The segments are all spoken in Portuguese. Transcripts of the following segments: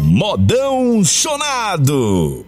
Modão Chonado.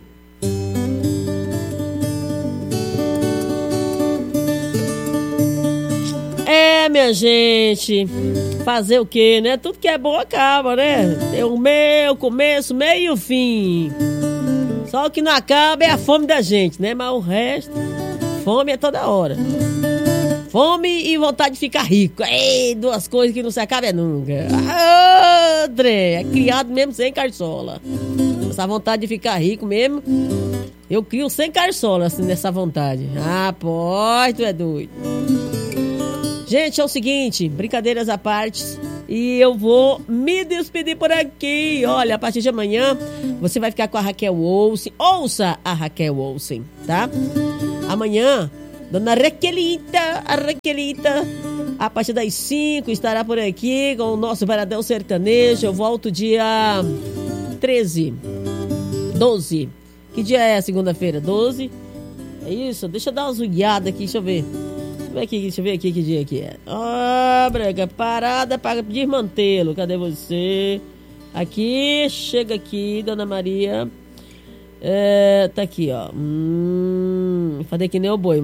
Minha gente, fazer o quê, né? Tudo que é bom acaba, né? Tem o meio, começo, meio e o fim. Só o que não acaba é a fome da gente, né? Mas o resto, fome é toda hora. Fome e vontade de ficar rico. Ei, duas coisas que não se acabam nunca. André, é criado mesmo sem carçola. Essa vontade de ficar rico mesmo, eu crio sem carçola, assim, nessa vontade. Ah, pô, tu é doido. Gente, é o seguinte, brincadeiras à parte, e eu vou me despedir por aqui. Olha, a partir de amanhã, você vai ficar com a Raquel Olsen. Ouça a Raquel Olsen, tá? Amanhã, dona Raquelita, a partir das 5, estará por aqui com o nosso Paradão Sertanejo. Eu volto dia 12. Que dia é segunda-feira? 12? É isso? Deixa eu dar uma zoiada aqui, deixa eu ver. Deixa eu ver aqui que dia que é. Branca, parada para desmantê-lo. Cadê você? Aqui, chega aqui, dona Maria. Tá aqui, ó. Falei que nem o boi.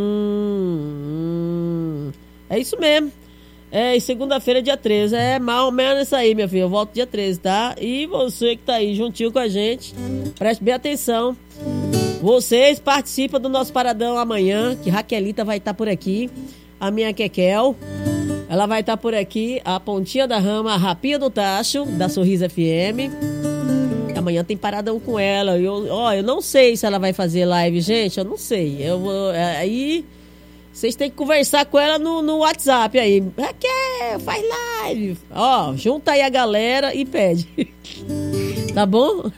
É isso mesmo. E segunda-feira, dia 13. É mais ou menos isso aí, minha filha. Eu volto dia 13, tá? E você que tá aí juntinho com a gente, preste bem atenção. Vocês participam do nosso Paradão amanhã, que Raquelita vai estar por aqui. A minha Kekel, ela vai estar por aqui. A Pontinha da Rama, a Rapinha do Tacho, da Sorriso FM. Amanhã tem Paradão com ela. Eu não sei se ela vai fazer live, gente. Eu não sei. Aí vocês têm que conversar com ela no WhatsApp aí. Raquel, faz live. Junta aí a galera e pede. Tá bom?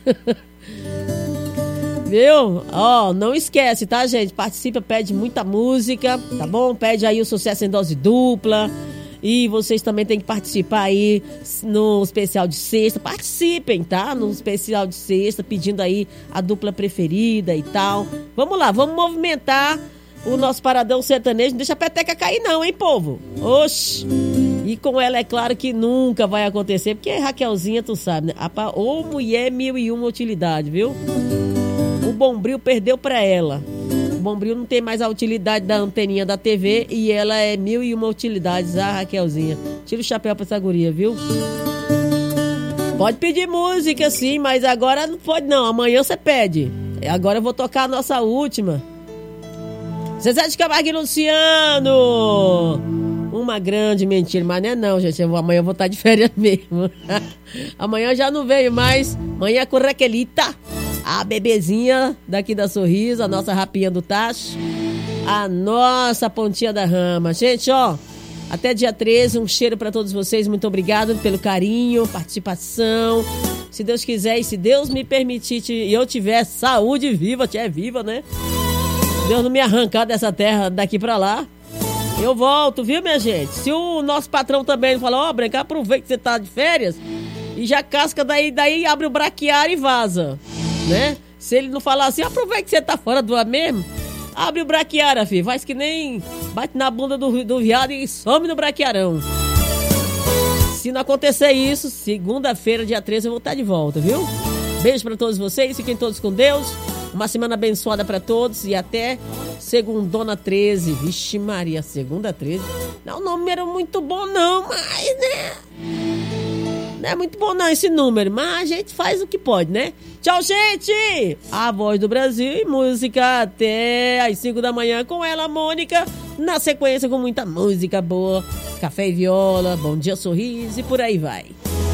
Viu? Não esquece, tá, gente? Participa, pede muita música, tá bom? Pede aí o Sucesso em Dose Dupla. E vocês também têm que participar aí no especial de sexta. Participem, tá? No especial de sexta, pedindo aí a dupla preferida e tal. Vamos lá, vamos movimentar o nosso Paradão Sertanejo. Não deixa a peteca cair não, hein, povo? Oxi! E com ela é claro que nunca vai acontecer, porque Raquelzinha, tu sabe, né? Ô mulher 1001 utilidade, viu? O Bombril perdeu pra ela. O Bombril não tem mais a utilidade da anteninha da TV e ela é 1001 utilidades, a Raquelzinha. Tira o chapéu pra essa guria, viu? Pode pedir música, sim, mas agora não pode não. Amanhã você pede. Agora eu vou tocar a nossa última. Zezé de Camargo e Luciano. Uma grande mentira, mas não é não, gente. Amanhã eu vou estar de férias mesmo. Amanhã já não veio mais. Amanhã é com Raquelita. A bebezinha daqui da Sorriso, a nossa Rapinha do Tacho, a nossa Pontinha da Rama. Gente, até dia 13, um cheiro pra todos vocês. Muito obrigado pelo carinho, participação. Se Deus quiser e se Deus me permitir e eu tiver saúde viva, viva, né? Deus não me arrancar dessa terra daqui pra lá, eu volto, viu, minha gente? Se o nosso patrão também falar, Branca, aproveita que você tá de férias e já casca daí abre o braquiário e vaza, né? Se ele não falar assim, aproveita que você tá fora do ar mesmo, abre o braquiário, filho, faz que nem bate na bunda do viado e some no braquiarão. Se não acontecer isso, segunda-feira, dia 13, eu vou estar de volta, viu? Beijo pra todos vocês, fiquem todos com Deus. Uma semana abençoada pra todos e até segundona 13. Vixe Maria, segunda 13. Não é um número muito bom não, mas, né? Não é muito bom não esse número, mas a gente faz o que pode, né? Tchau, gente! A Voz do Brasil e música até às 5 da manhã com ela, Mônica. Na sequência com muita música boa. Café e viola, Bom Dia Sorriso e por aí vai.